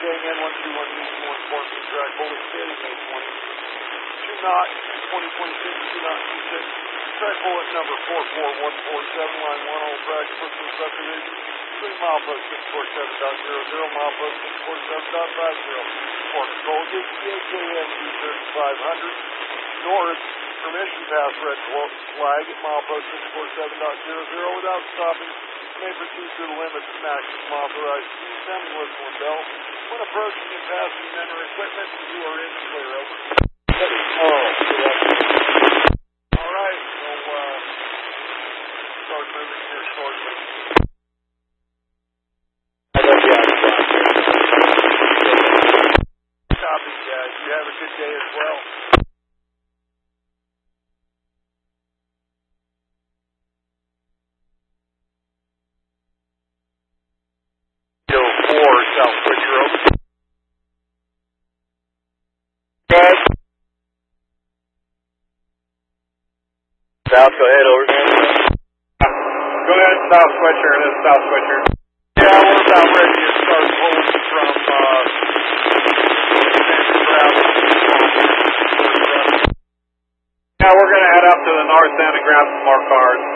KN 121 Houston 114 track, holding steady, May 20. 2 knot, 2026, 2 knot 26. Track bullet number 44147, line 1, all track, Brooklyn subdivision. 3 milepost 647.00, milepost 647.50. For control, gauge KN 23500. North, permission pass red flag at milepost 647.00 without stopping. May proceed to the limits of maximum authorized speed. Sounding whistle and bell. When approaching and passing men or equipment, you are in the clear. Over. All right, we'll start moving here shortly. Copy, guys. You have a good day as well. South Switcher, over. Guys. South, go ahead, over. Go ahead, South Switcher, it is South Switcher. Yeah, we're about ready to start pulling from Yeah, we're going to head up to the north end and grab some more cars.